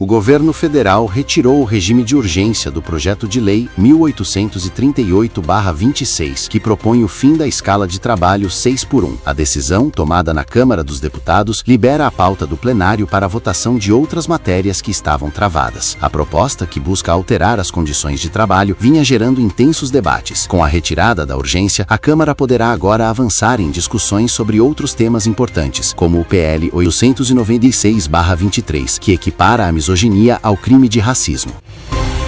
o governo federal retirou o regime de urgência do projeto de lei 1838/26, que propõe o fim da escala de trabalho 6x1. A decisão, tomada na Câmara dos Deputados, libera a pauta do plenário para a votação de outras matérias que estavam travadas. A proposta, que busca alterar as condições de trabalho, vinha gerando intensos debates. Com a retirada da urgência, a Câmara poderá agora avançar em discussões sobre outros temas importantes, como o PL 896/23, que equipara a misoginia ao crime de racismo.